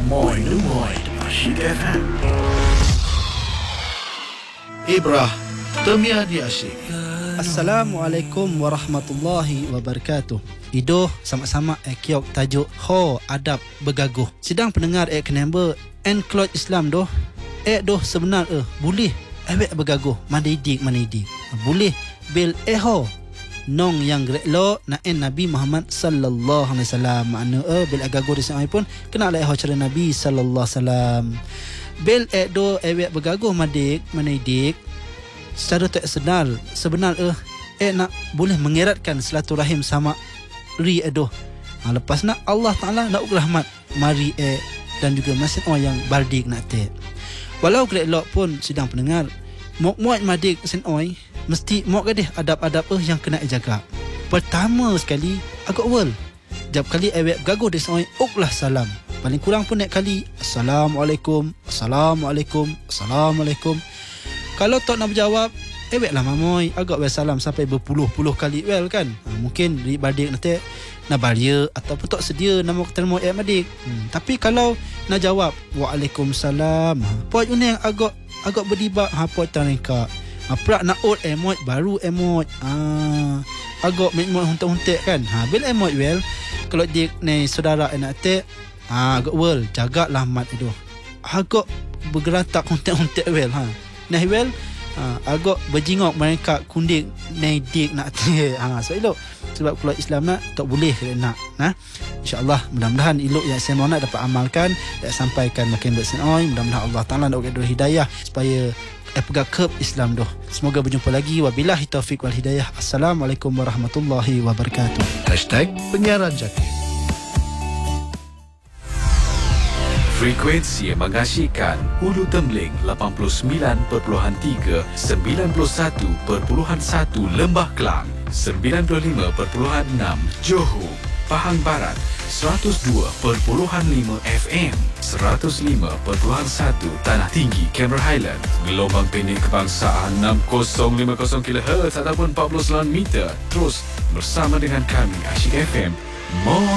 Moin Asyik FM. Ibrah Temia di Asyik. Assalamualaikum warahmatullahi wabarakatuh. Idoh sama-sama kiok tajuk Ho Adab Bergaguh. Sidang pendengar kenamba Enclot Islam doh doh sebenar boleh awek bergaguh manidik. Boleh bil ho nong yang greklo na Nabi Muhammad sallallahu alaihi wasallam. Makna bil agago di sana pun kena lah cara Nabi sallallahu alaihi wasallam. Bil do awek bergaguh manidik secara tak sebenar nak boleh mengeratkan silaturahim sama ri doh. Lepas nak Allah Taala nak rahmat mari dan juga masing orang yang bardik nak te. Walau greklo pun sidang pendengar muat madik sen oi mesti mau gadih adab-adab yang kena jaga. Pertama sekali agak awal jap kali awek gaguh di sen oi uklah salam. Paling kurang pun nak kali Assalamualaikum. Kalau tak nak berjawab awek lah mamoy agak salam sampai berpuluh-puluh kali well kan. Mungkin di badik nanti nak baria ataupun tak sedia nama ketemu madik. Tapi kalau nak jawab Waalaikumsalam, poin yang agak berdebat poin taneka. Prak nak emot baru emot. Agak emot huntek-huntek kan. Bila emot well kalau dia ni saudara nak te agak well jagalah mat itu. Agak bergeratak huntek-huntek well nah well agak berjingok mereka kundik dik nak te. So elok sebab kalau Islam nak tak boleh nak InsyaAllah mudah-mudahan elok yang saya nak dapat amalkan dan sampaikan makin bersenoi. Mudah-mudahan Allah Ta'ala nak bagi hidayah supaya pegang keb Islam doh. Semoga berjumpa lagi. Wabillahi taufiq wal hidayah. Assalamualaikum warahmatullahi wabarakatuh. #Penyiaran Jatim. Frekuensi yang mengasyikkan Hulu Temling 89.3, 91.1 Lembah Kelang, 95.6 Johor, Pahang Barat, 102.5 FM, 105.1 Tanah Tinggi, Cameron Highland, gelombang pendek kebangsaan 6050 kHz ataupun 49 meter. Terus bersama dengan kami Asyik FM.